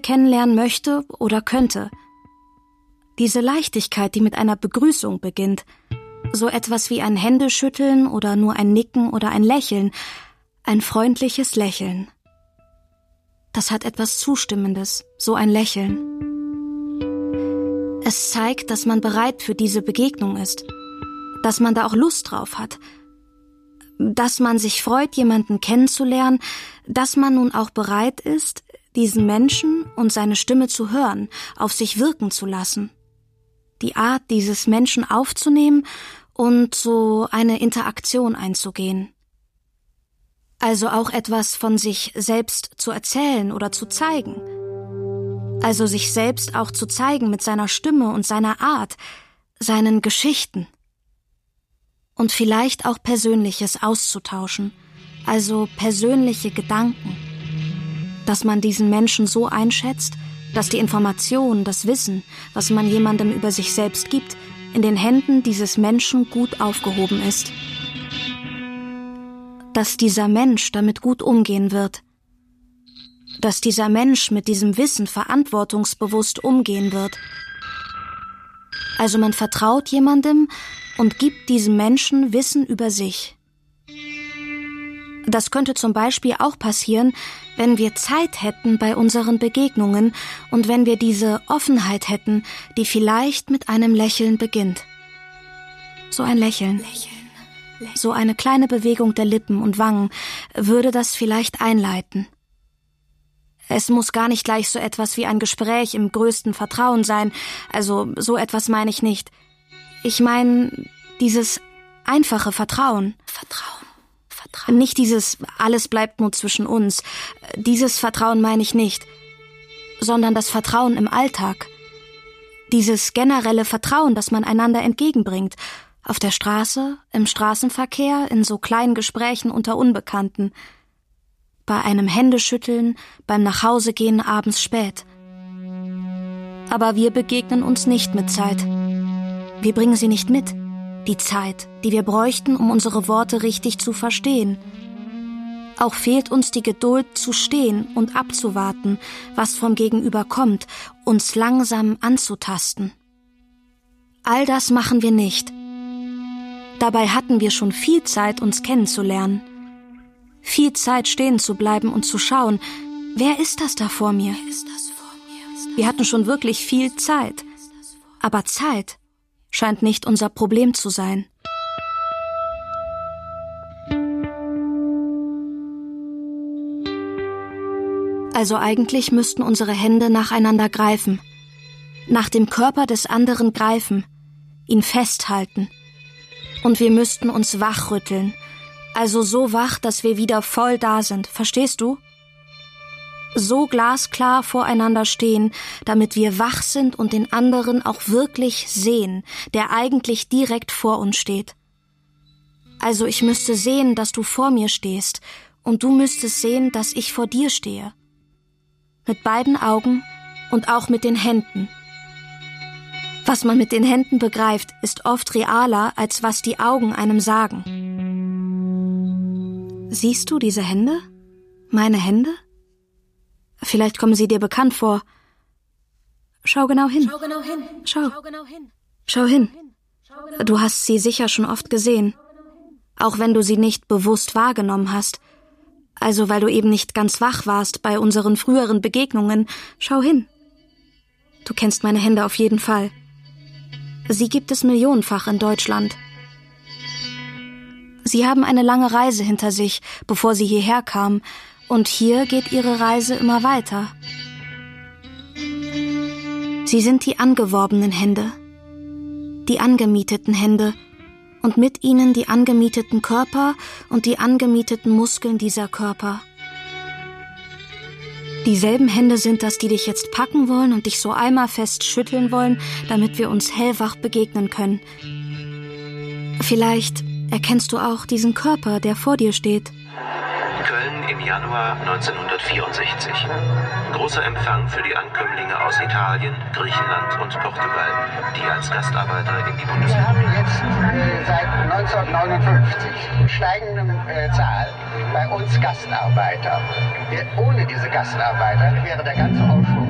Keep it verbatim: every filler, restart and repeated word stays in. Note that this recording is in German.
kennenlernen möchte oder könnte. Diese Leichtigkeit, die mit einer Begrüßung beginnt, so etwas wie ein Händeschütteln oder nur ein Nicken oder ein Lächeln, ein freundliches Lächeln. Das hat etwas Zustimmendes, so ein Lächeln. Es zeigt, dass man bereit für diese Begegnung ist, dass man da auch Lust drauf hat, dass man sich freut, jemanden kennenzulernen, dass man nun auch bereit ist, diesen Menschen und seine Stimme zu hören, auf sich wirken zu lassen. Die Art, dieses Menschen aufzunehmen und so eine Interaktion einzugehen. Also auch etwas von sich selbst zu erzählen oder zu zeigen. Also sich selbst auch zu zeigen mit seiner Stimme und seiner Art, seinen Geschichten. Und vielleicht auch Persönliches auszutauschen, also persönliche Gedanken. Dass man diesen Menschen so einschätzt, dass die Information, das Wissen, was man jemandem über sich selbst gibt, in den Händen dieses Menschen gut aufgehoben ist. Dass dieser Mensch damit gut umgehen wird. Dass dieser Mensch mit diesem Wissen verantwortungsbewusst umgehen wird. Also man vertraut jemandem und gibt diesem Menschen Wissen über sich. Das könnte zum Beispiel auch passieren, wenn wir Zeit hätten bei unseren Begegnungen und wenn wir diese Offenheit hätten, die vielleicht mit einem Lächeln beginnt. So ein Lächeln. So eine kleine Bewegung der Lippen und Wangen würde das vielleicht einleiten. Es muss gar nicht gleich so etwas wie ein Gespräch im größten Vertrauen sein, also so etwas meine ich nicht. Ich meine dieses einfache Vertrauen. Vertrauen. Vertrauen. Nicht dieses alles bleibt nur zwischen uns. Dieses Vertrauen meine ich nicht, sondern das Vertrauen im Alltag. Dieses generelle Vertrauen, das man einander entgegenbringt. Auf der Straße, im Straßenverkehr, in so kleinen Gesprächen unter Unbekannten. Bei einem Händeschütteln, beim Nachhausegehen abends spät. Aber wir begegnen uns nicht mit Zeit. Wir bringen sie nicht mit. Die Zeit, die wir bräuchten, um unsere Worte richtig zu verstehen. Auch fehlt uns die Geduld zu stehen und abzuwarten, was vom Gegenüber kommt, uns langsam anzutasten. All das machen wir nicht. Dabei hatten wir schon viel Zeit, uns kennenzulernen. Viel Zeit, stehen zu bleiben und zu schauen, wer ist das da vor mir? Wir hatten schon wirklich viel Zeit. Aber Zeit scheint nicht unser Problem zu sein. Also eigentlich müssten unsere Hände nacheinander greifen, nach dem Körper des anderen greifen, ihn festhalten. Und wir müssten uns wachrütteln, also so wach, dass wir wieder voll da sind, verstehst du? So glasklar voreinander stehen, damit wir wach sind und den anderen auch wirklich sehen, der eigentlich direkt vor uns steht. Also ich müsste sehen, dass du vor mir stehst, und du müsstest sehen, dass ich vor dir stehe. Mit beiden Augen und auch mit den Händen. Was man mit den Händen begreift, ist oft realer, als was die Augen einem sagen. Siehst du diese Hände? Meine Hände? Vielleicht kommen sie dir bekannt vor. Schau genau hin. Schau genau hin. Schau. Schau genau hin. Schau hin. Du hast sie sicher schon oft gesehen. Auch wenn du sie nicht bewusst wahrgenommen hast. Also weil du eben nicht ganz wach warst bei unseren früheren Begegnungen. Schau hin. Du kennst meine Hände auf jeden Fall. Sie gibt es millionenfach in Deutschland. Sie haben eine lange Reise hinter sich, bevor sie hierher kamen. Und hier geht ihre Reise immer weiter. Sie sind die angeworbenen Hände, die angemieteten Hände und mit ihnen die angemieteten Körper und die angemieteten Muskeln dieser Körper. Dieselben Hände sind das, die dich jetzt packen wollen und dich so einmal fest schütteln wollen, damit wir uns hellwach begegnen können. Vielleicht erkennst du auch diesen Körper, der vor dir steht. Köln im Januar neunzehnhundertvierundsechzig. Großer Empfang für die Ankömmlinge aus Italien, Griechenland und Portugal, die als Gastarbeiter in die Bundesrepublik... Wir haben jetzt äh, seit neunzehnhundertneunundfünfzig in steigendem äh, Zahl bei uns Gastarbeiter. Wir, ohne diese Gastarbeiter wäre der ganze Aufschwung